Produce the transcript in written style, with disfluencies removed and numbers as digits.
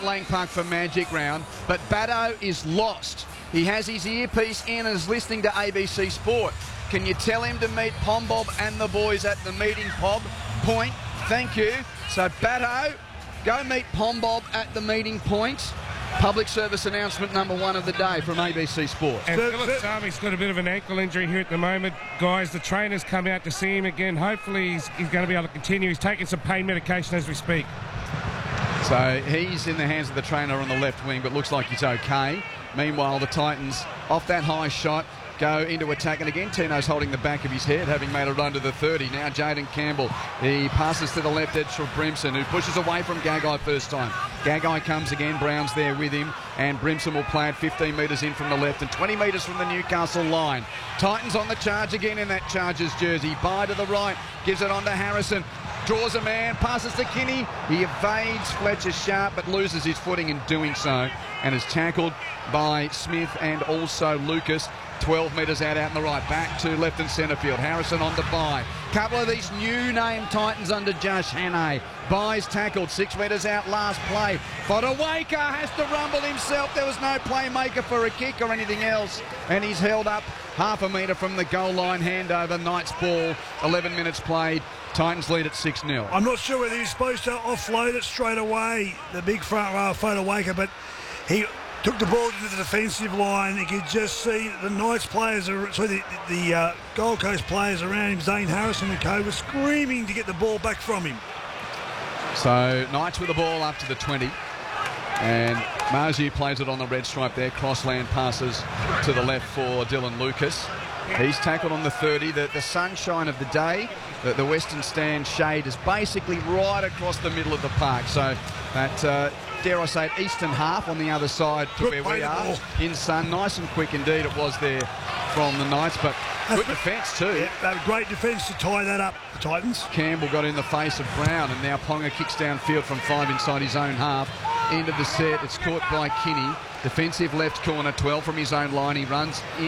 Lang Park for Magic Round, but Baddo is lost. He has his earpiece in and is listening to ABC Sport. Can you tell him to meet Pombob and the boys at the meeting point? Thank you. So Baddo, go meet Pombob at the meeting point. Public service announcement number 1 of the day from ABC Sport. And Philip Sarvi's got a bit of an ankle injury here at the moment. Guys, the trainer's come out to see him again. Hopefully he's going to be able to continue. He's taking some pain medication as we speak. So he's in the hands of the trainer on the left wing, but looks like he's okay. Meanwhile, the Titans, off that high shot, go into attack. And again, Tino's holding the back of his head, having made a run to the 30. Now Jaden Campbell, he passes to the left edge for Brimson, who pushes away from Gagai first time. Gagai comes again, Brown's there with him, and Brimson will play it 15 metres in from the left and 20 metres from the Newcastle line. Titans on the charge again in that Chargers jersey. By to the right, gives it on to Harrison. Draws a man, passes to Kinney. He evades Fletcher Sharp, but loses his footing in doing so, and is tackled by Smith and also Lucas. 12 metres out in the right. Back to left and centre field. Harrison on to Bye. Couple of these new name Titans under Josh Hannay. Bye's tackled 6 metres out last play. Fodawaker has to rumble himself. There was no playmaker for a kick or anything else. And he's held up half a metre from the goal line. Handover, Knights ball. 11 minutes played. Titans lead at 6-0. I'm not sure whether he's supposed to offload it straight away, the big front row Fodawaker, but he took the ball to the defensive line. You could just see the Knights players, the Gold Coast players around him, Zane Harrison and co, were screaming to get the ball back from him. So Knights with the ball up to the 20. And Marziu plays it on the red stripe there. Crossland passes to the left for Dylan Lucas. He's tackled on the 30. The sunshine of the day, the Western Stand shade is basically right across the middle of the park. So that, dare I say it, eastern half on the other side to where we are in sun. Nice and quick indeed it was there from the Knights, but good defence too. Yeah, great defence to tie that up, the Titans. Campbell got in the face of Brown, and now Ponga kicks downfield from 5 inside his own half. End of the set, it's caught by Kinney. Defensive left corner, 12 from his own line. He runs in.